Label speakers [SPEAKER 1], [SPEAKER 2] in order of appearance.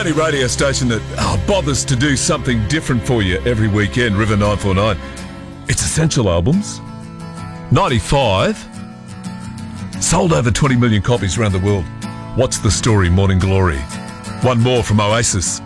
[SPEAKER 1] only radio station that bothers to do something different for you every weekend, River 949. It's Essential Albums. 95. Sold over 20 million copies around the world. What's the Story, Morning Glory. One more from Oasis.